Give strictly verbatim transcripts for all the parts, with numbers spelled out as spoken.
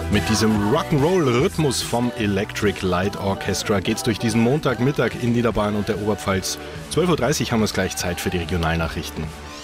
Mit diesem Rock'n'Roll-Rhythmus vom Electric Light Orchestra geht's durch diesen Montagmittag in Niederbayern und der Oberpfalz. zwölf Uhr dreißig haben wir es gleich Zeit für die Regionalnachrichten.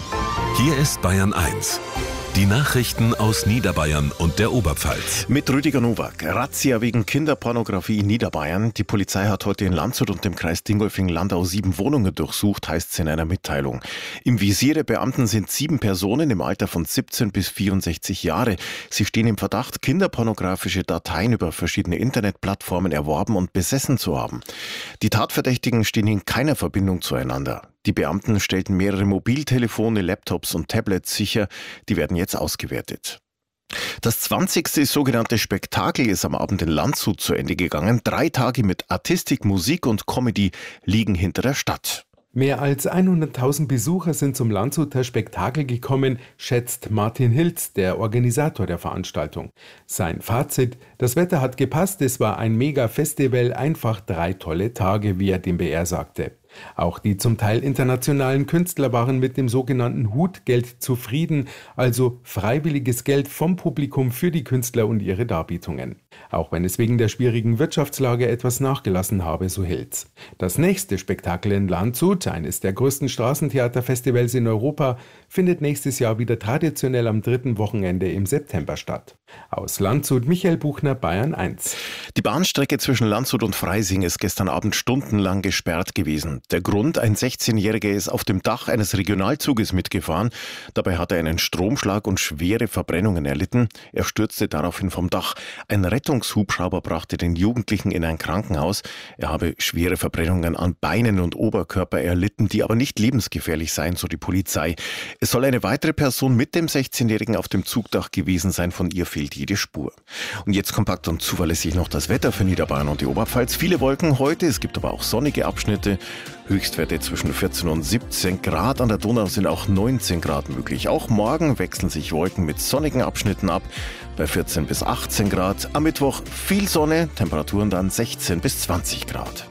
Hier ist Bayern eins. Die Nachrichten aus Niederbayern und der Oberpfalz. Mit Rüdiger Nowak. Razzia wegen Kinderpornografie in Niederbayern. Die Polizei hat heute in Landshut und dem Kreis Dingolfing-Landau sieben Wohnungen durchsucht, heißt es in einer Mitteilung. Im Visier der Beamten sind sieben Personen im Alter von siebzehn bis vierundsechzig Jahre. Sie stehen im Verdacht, kinderpornografische Dateien über verschiedene Internetplattformen erworben und besessen zu haben. Die Tatverdächtigen stehen in keiner Verbindung zueinander. Die Beamten stellten mehrere Mobiltelefone, Laptops und Tablets sicher. Die werden jetzt ausgewertet. Das zwanzigste sogenannte Spektakel ist am Abend in Landshut zu Ende gegangen. Drei Tage mit Artistik, Musik und Comedy liegen hinter der Stadt. Mehr als hunderttausend Besucher sind zum Landshuter Spektakel gekommen, schätzt Martin Hilz, der Organisator der Veranstaltung. Sein Fazit: Das Wetter hat gepasst, es war ein Mega-Festival, einfach drei tolle Tage, wie er dem B R sagte. Auch die zum Teil internationalen Künstler waren mit dem sogenannten Hutgeld zufrieden, also freiwilliges Geld vom Publikum für die Künstler und ihre Darbietungen. Auch wenn es wegen der schwierigen Wirtschaftslage etwas nachgelassen habe, so Hilz. Das nächste Spektakel in Landshut, eines der größten Straßentheaterfestivals in Europa, findet nächstes Jahr wieder traditionell am dritten Wochenende im September statt. Aus Landshut Michael Buchner, Bayern eins. Die Bahnstrecke zwischen Landshut und Freising ist gestern Abend stundenlang gesperrt gewesen. Der Grund: Ein sechzehnjähriger ist auf dem Dach eines Regionalzuges mitgefahren. Dabei hat er einen Stromschlag und schwere Verbrennungen erlitten. Er stürzte daraufhin vom Dach. Ein Rettungshubschrauber brachte den Jugendlichen in ein Krankenhaus. Er habe schwere Verbrennungen an Beinen und Oberkörper erlitten, die aber nicht lebensgefährlich seien, so die Polizei. Es soll eine weitere Person mit dem sechzehnjährigen auf dem Zugdach gewesen sein. Von ihr fehlt jede Spur. Und jetzt kompakt und zuverlässig noch das Wetter für Niederbayern und die Oberpfalz. Viele Wolken heute, es gibt aber auch sonnige Abschnitte. Höchstwerte zwischen vierzehn und siebzehn Grad. An der Donau sind auch neunzehn Grad möglich. Auch morgen wechseln sich Wolken mit sonnigen Abschnitten ab. Bei vierzehn bis achtzehn Grad. Am Mittwoch viel Sonne, Temperaturen dann sechzehn bis zwanzig Grad.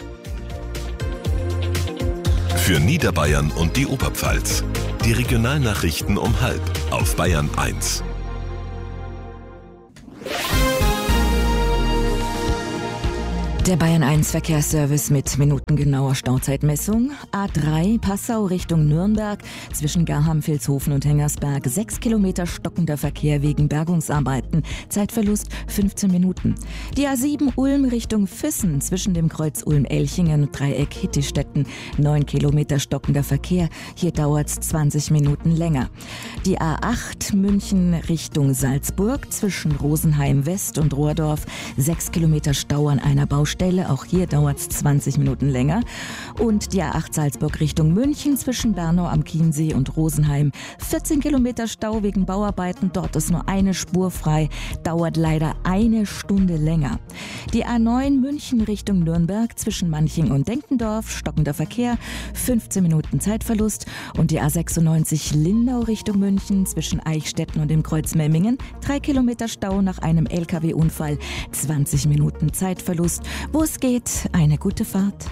Für Niederbayern und die Oberpfalz. Die Regionalnachrichten um halb auf Bayern eins. Der Bayern eins Verkehrsservice mit minutengenauer Stauzeitmessung. A drei Passau Richtung Nürnberg zwischen Garham, Vilshofen und Hengersberg. Sechs Kilometer stockender Verkehr wegen Bergungsarbeiten. Zeitverlust fünfzehn Minuten. Die A sieben Ulm Richtung Füssen zwischen dem Kreuz Ulm-Elchingen und Dreieck Hittistetten. Neun Kilometer stockender Verkehr. Hier dauert es zwanzig Minuten länger. Die A acht München Richtung Salzburg zwischen Rosenheim West und Rohrdorf. Sechs Kilometer Stau an einer Baustelle. Auch hier dauert es zwanzig Minuten länger. Und die A acht Salzburg Richtung München zwischen Bernau am Chiemsee und Rosenheim. vierzehn Kilometer Stau wegen Bauarbeiten. Dort ist nur eine Spur frei. Dauert leider eine Stunde länger. Die A neun München Richtung Nürnberg zwischen Manching und Denkendorf. Stockender Verkehr. fünfzehn Minuten Zeitverlust. Und die A sechsundneunzig Lindau Richtung München zwischen Eichstätten und dem Kreuz Memmingen. drei Kilometer Stau nach einem L K W-Unfall. zwanzig Minuten Zeitverlust. Wo es geht, eine gute Fahrt.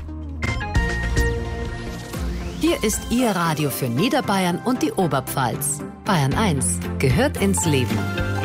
Hier ist Ihr Radio für Niederbayern und die Oberpfalz. Bayern eins gehört ins Leben.